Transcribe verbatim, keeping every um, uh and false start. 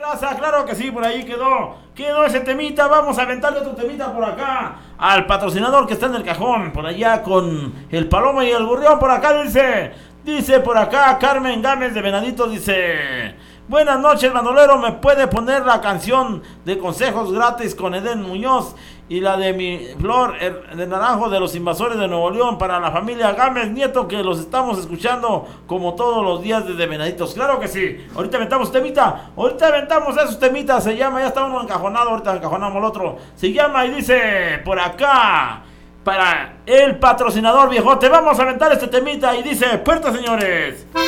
raza, claro que sí, por ahí quedó. Quedó ese temita, vamos a aventarle otro temita por acá. Al patrocinador que está en el cajón, por allá con el Paloma y el Gorrión, por acá dice. Dice por acá Carmen Gámez de Venadito, dice: buenas noches, bandolero, ¿me puede poner la canción de consejos gratis con Eden Muñoz y la de mi flor de naranjo de los invasores de Nuevo León para la familia Gámez Nieto, que los estamos escuchando como todos los días desde Venaditos? Claro que sí, ahorita aventamos temita, ahorita aventamos esos temitas, se llama, ya está uno encajonado, ahorita encajonamos el otro, se llama y dice por acá, para el patrocinador viejote, vamos a aventar este temita y dice: puerta, señores.